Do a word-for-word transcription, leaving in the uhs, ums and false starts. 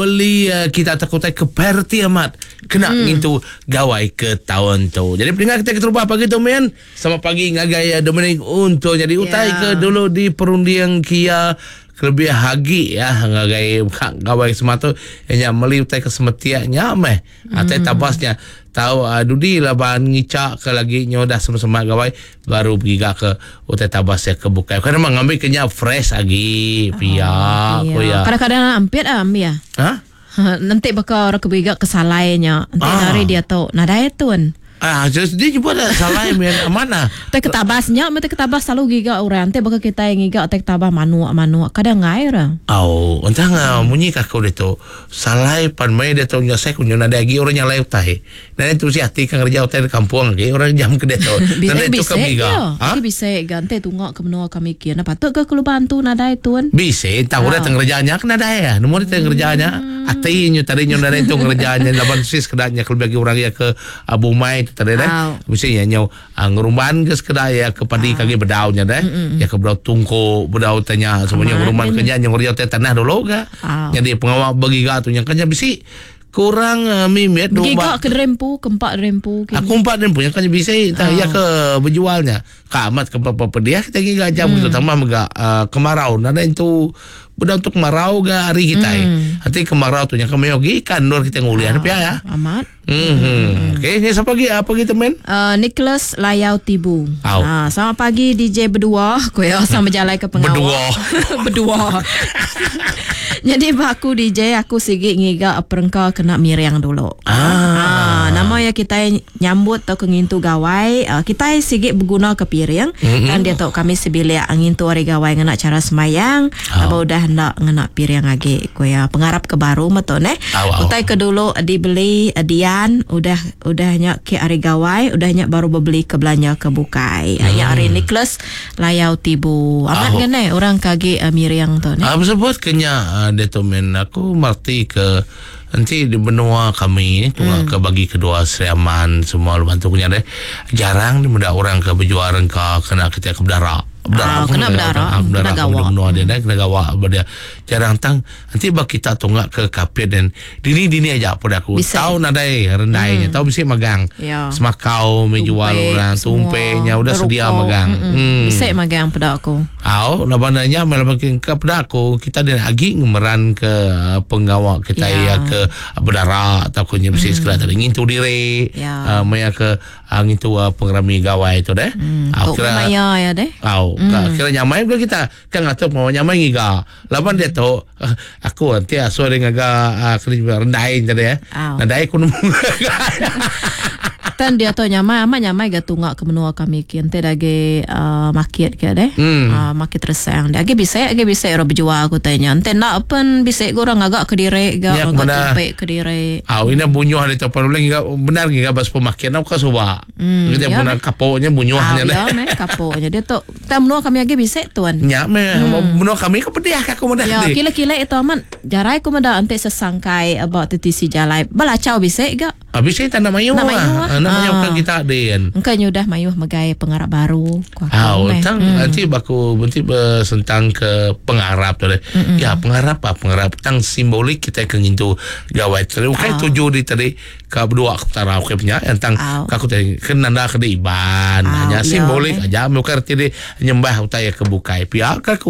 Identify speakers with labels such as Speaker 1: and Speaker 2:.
Speaker 1: beli uh, kita takutai ke parti amat kena hmm. ngintu gawai ke tahun tu. Jadi pendengar kita ketubah pagi tu men. Selamat pagi ngagai Dominic untuk jadi utai yeah. ke dulu di perundian Kia lebih hagi ya ngagai gawai semata hanya meli utai ke semetiaknya meh hmm. atai tabasnya tahu uh, dudi lah bahan ngicak ke lagi nyodah sama-sama gawai baru pergi ke utai tabas ya ke bukai karena mengambil kenya fresh lagi pia
Speaker 2: oh, iya. Kadang-kadang hampir am ya ha nanti bakal orang kebiga kesalainya nanti ah. hari dia tahu nada itu kan
Speaker 1: ah jadi dia juga ada salah yang mana
Speaker 2: teh ketabasnya mete ketabas selalu giga orang teh bakal kita yang giga teh ketabas manu manu kadang ngai orang
Speaker 1: oh entah nggak munyi kakau itu salah pan mai dia tahu nyasai kunyo nada lagi orang yang lain tahe dan itu si hati kan kerja hotel kampung lagi orang jam ke dia tahu nada itu kebiga
Speaker 2: ah bisa ganti tunggu ke menua kami kian apa tu ke kalau bantu nada itu kan
Speaker 1: bisa tahu dia kerjanya kan nada ya nomor dia kerjanya hati nyu tadi nyu nada itu kerjanya laban sis kedanya kalau bagi orang ya ke Abu Mai tadi deh, misalnya nyau ngeruman ke sekedar ya kepada kaki bedaunya deh, ya ke bedau tungku bedau tanya semuanya ngeruman kerja nyau kerja tanah dulu ga, jadi pengawal bagi gak tu yang kerja bisi kurang uh, mimet
Speaker 2: domba ke rempu keempat rempu
Speaker 1: aku empat rempu yang kan bisa oh. ya ke berjualnya kamat ke apa dia kita giga jam hmm. terutama mega uh, kemarau nada itu udah untuk kemarau ga hari kita hmm. hati kemarau tu yang kami yogi kan luar kita ngulian oh. ya
Speaker 2: amat
Speaker 1: hmm. hmm. oke okay, ini siapa lagi apa gitu men
Speaker 2: uh, Nicholas Layau Tibu oh. nah, selamat pagi D J berdua aku ya sama jalan ke pengawal
Speaker 1: berdua
Speaker 2: berdua jadi aku D J aku sigi ngiga perengka kena miriang dulu. Ah. ah nama ya kita nyambut atau kengintu gawai uh, kita sigi berguna ke piring mm-hmm. dan dia tahu kami sebilia ngintu hari gawai ngena cara semayang oh. apa udah hendak ngena piring lagi ko ya pengarap ke baru meto ne. Oh, utai ke dulu dibeli Dian udah udahnya ke hari gawai udahnya baru beli ke belanja ke bukai. Hanya mm. hari Nicholas Layau Tibu. Amat oh. ngene orang kage uh, miriang tu ne.
Speaker 1: Ah sebut kenya determin aku marti ke nanti di benua kami tu hmm. ke bagi kedua Seriaman semua bantunya deh jarang di muda orang ke berjual rengka kena kita ke berdarah
Speaker 2: berdarah kena berdarah
Speaker 1: berdarah gawa benua dia dah kena gawa dia jarang tang nanti bagi kita tunggak ke kafe dan dini dini aja pada aku tahu nadai rendainya hmm. tahu bisa magang ya. Semakau menjual orang tumpenya udah Berukau. Sedia magang
Speaker 2: hmm. hmm. bisa magang pada aku
Speaker 1: au nabananya melakukan ke pada aku kita dan lagi ngemeran ke penggawa kita ya, ya ke berdarah atau kunya bisa sekedar tadi ngintu diri ya. uh, maya ke angin tu uh, pengrami gawai itu deh
Speaker 2: hmm. au kira maya ya deh
Speaker 1: au hmm. kira nyamai ke kita kan ngatur mau nyamai ngiga lawan dia tu uh, aku nanti sore ngaga uh, kerja rendahin tadi ya rendahin aku nemu
Speaker 2: kan dia tu nyamai ama nyamai gatunga ke menua kami kian teh dage uh, market ke deh hmm. uh, market resang dage bisa age bisa ro berjual aku tanya ente nak pun bisa orang agak kediri ga agak sampai kediri
Speaker 1: ah ini bunyuh di tempat ulang benar giga bas pemakaian aku coba hmm, kita benar kaponya bunyuhnya deh
Speaker 2: ya me kaponya dia tu tam menua kami age bisa tuan
Speaker 1: ya me hmm. menua kami ke pediah aku mudah
Speaker 2: ya kila-kila itu aman jarai aku mudah ante sesangkai about tisi jalai balacau bisa ga
Speaker 1: habis itu nama mayuh namanya kan kita ada kan
Speaker 2: engkau nyudah mayuh megai pengarap baru
Speaker 1: ah tentang hmm. nanti baku nanti tentang ke pengarap tu mm-hmm. ya pengarap apa pengarap tentang simbolik kita kengin tu gawai tadi kan tujuh di tadi ke berdua ketara oke punya tentang kaku tadi kan nanda ke iban hanya simbolik aja muka arti nyembah utaya kebukai pihak